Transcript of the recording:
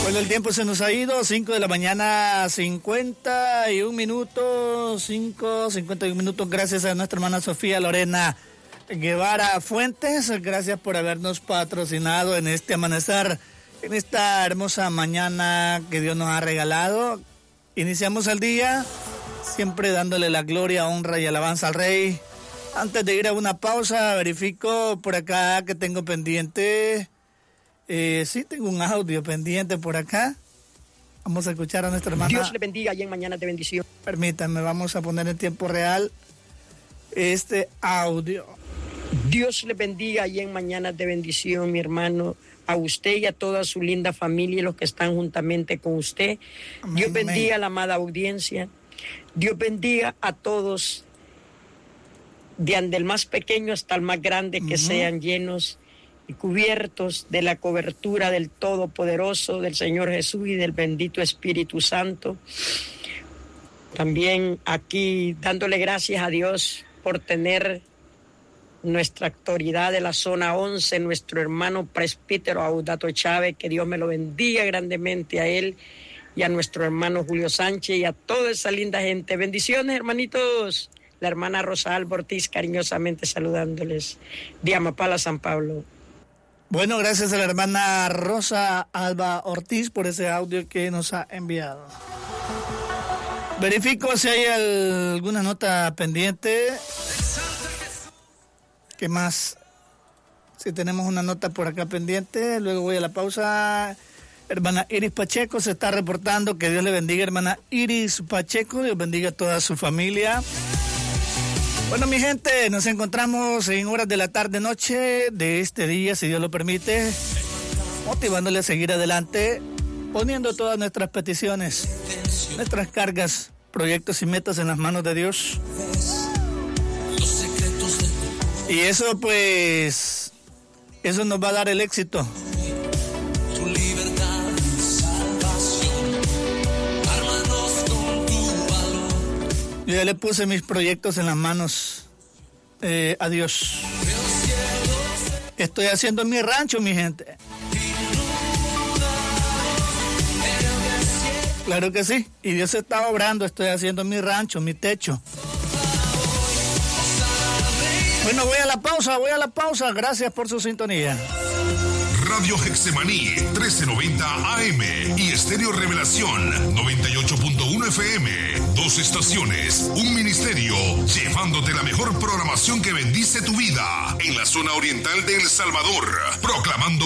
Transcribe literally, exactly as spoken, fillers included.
Bueno, el tiempo se nos ha ido, cinco de la mañana, cincuenta y un minutos, cinco, cincuenta y un minutos, gracias a nuestra hermana Sofía Lorena Guevara Fuentes, gracias por habernos patrocinado en este amanecer, en esta hermosa mañana que Dios nos ha regalado. Iniciamos el día, siempre dándole la gloria, honra y alabanza al Rey. Antes de ir a una pausa, verifico por acá que tengo pendiente... Eh, sí, tengo un audio pendiente por acá. Vamos a escuchar a nuestra hermana. Dios le bendiga y en Mañanas de Bendición. Permítanme, vamos a poner en tiempo real este audio. Dios le bendiga y en Mañanas de Bendición, mi hermano, a usted y a toda su linda familia y los que están juntamente con usted. Amén, Dios bendiga amén. A la amada audiencia. Dios bendiga a todos, desde el más pequeño hasta el más grande, que uh-huh. sean llenos y cubiertos de la cobertura del Todopoderoso, del Señor Jesús y del bendito Espíritu Santo. También aquí dándole gracias a Dios por tener nuestra autoridad de la zona once, nuestro hermano presbítero Audato Chávez, que Dios me lo bendiga grandemente a él y a nuestro hermano Julio Sánchez y a toda esa linda gente. Bendiciones, hermanitos. La hermana Rosa Alba Ortiz, cariñosamente saludándoles. De Amapala, San Pablo. Bueno, gracias a la hermana Rosa Alba Ortiz por ese audio que nos ha enviado. Verifico si hay alguna nota pendiente. ¿Qué más? Si tenemos una nota por acá pendiente, luego voy a la pausa. Hermana Iris Pacheco se está reportando. Que Dios le bendiga, hermana Iris Pacheco. Dios bendiga a toda su familia. Bueno, mi gente, nos encontramos en horas de la tarde-noche de este día, si Dios lo permite, motivándole a seguir adelante, poniendo todas nuestras peticiones, nuestras cargas, proyectos y metas en las manos de Dios. Y eso, pues, eso nos va a dar el éxito. Yo ya le puse mis proyectos en las manos eh, a Dios. Estoy haciendo mi rancho, mi gente. Claro que sí. Y Dios está obrando. Estoy haciendo mi rancho, mi techo. Bueno, voy a la pausa, voy a la pausa. Gracias por su sintonía. Radio Getsemaní trece noventa A M y Estéreo Revelación noventa y ocho punto uno F M. Dos estaciones, un ministerio, llevándote la mejor programación que bendice tu vida en la zona oriental de El Salvador, proclamando